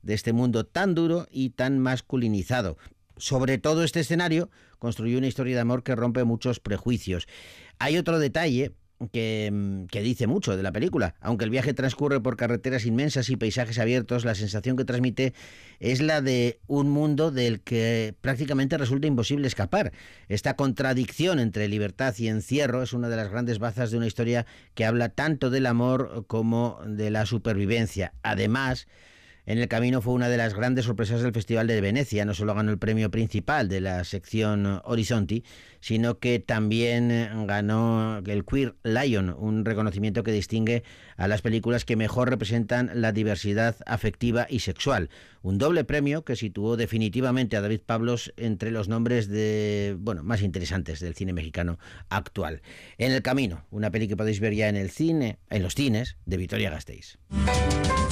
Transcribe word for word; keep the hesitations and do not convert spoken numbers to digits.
de este mundo tan duro y tan masculinizado. Sobre todo este escenario construyó una historia de amor que rompe muchos prejuicios. Hay otro detalle que, que dice mucho de la película. Aunque el viaje transcurre por carreteras inmensas y paisajes abiertos, la sensación que transmite es la de un mundo del que prácticamente resulta imposible escapar. Esta contradicción entre libertad y encierro es una de las grandes bazas de una historia que habla tanto del amor como de la supervivencia. Además, En el camino fue una de las grandes sorpresas del Festival de Venecia. No solo ganó el premio principal de la sección Horizonti, sino que también ganó el Queer Lion, un reconocimiento que distingue a las películas que mejor representan la diversidad afectiva y sexual. Un doble premio que situó definitivamente a David Pablos entre los nombres de, bueno, más interesantes del cine mexicano actual. En el camino, una peli que podéis ver ya en el cine, en los cines de Vitoria-Gasteiz.